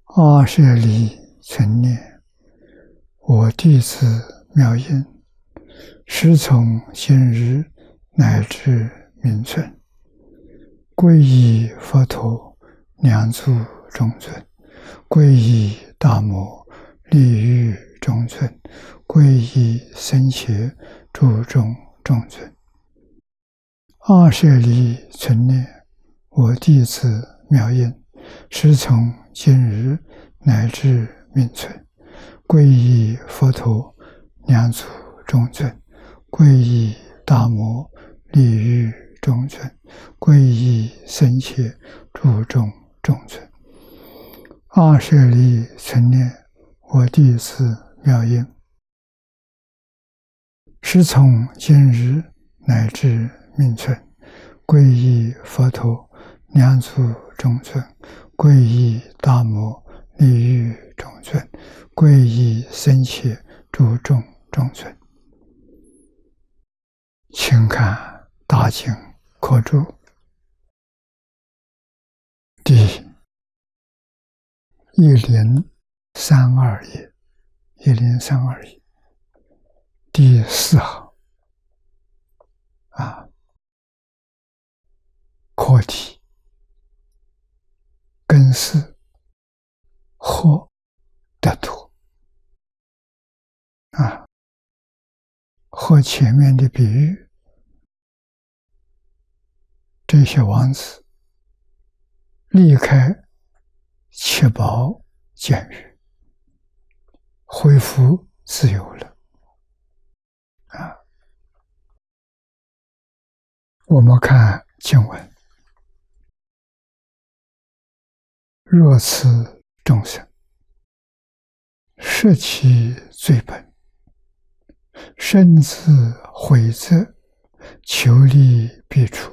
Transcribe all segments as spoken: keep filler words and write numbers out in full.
阿舍离存念，我弟子妙音，时从今日乃至明存，皈依佛陀，两足中尊；皈依大摩，利欲中尊；皈依僧伽，注中中尊。阿舍离存念，我弟子妙音，时从今日乃至明存，皈依佛陀，两足中尊；皈依大摩，利欲中尊；皈依僧伽，注中中尊。阿舍离存念，我弟子妙音，时从今日乃至明存，皈依佛陀，两足中尊；皈依大摩，利欲中尊；皈依僧伽，注中中尊。请看大经课注第一零三二页，一零三二页第四行啊，课题根是或得度啊，和前面的比喻，这些王子离开七宝监狱，恢复自由了啊。我们看经文：若此众生摄其罪本，身自悔责，求利必除，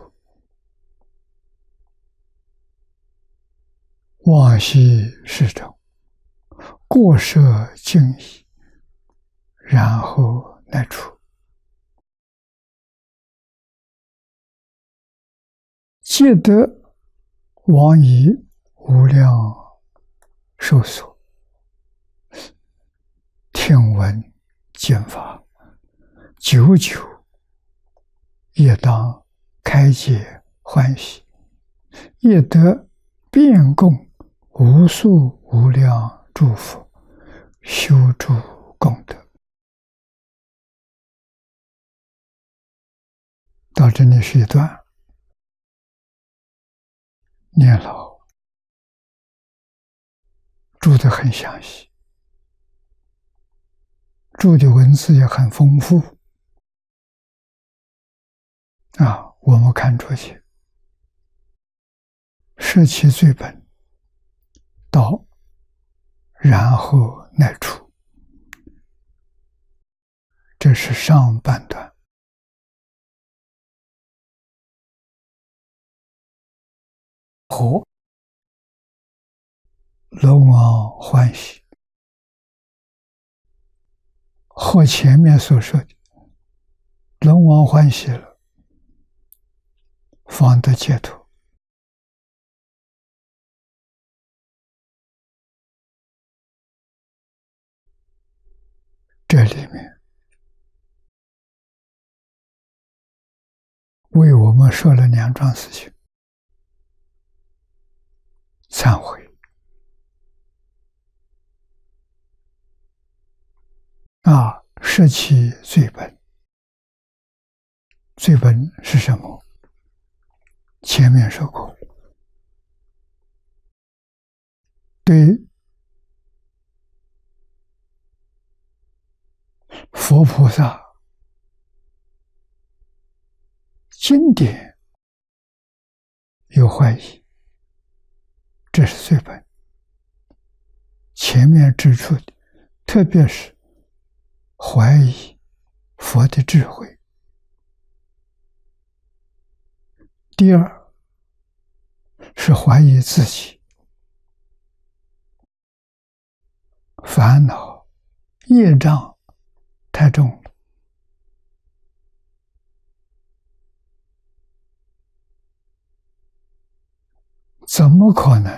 往昔世中，过涉尽已，然后乃除。皆得往以无量寿所，听闻见法，久久也当开解欢喜，也得遍供无数无量诸佛，修诸功德。到这里是一段，念老注得很详细，注的文字也很丰富啊。我们看出去，摄其罪本，到然后乃除，这是上半段。和龙王欢喜，和前面所说的龙王欢喜了，方得解脱。这里面为我们说了两桩事情：忏悔啊，摄其罪本。罪本是什么？前面说过，对佛菩萨经典有怀疑，这是罪本。前面指出的，特别是怀疑佛的智慧。第二是怀疑自己，烦恼业障太重了，怎么可能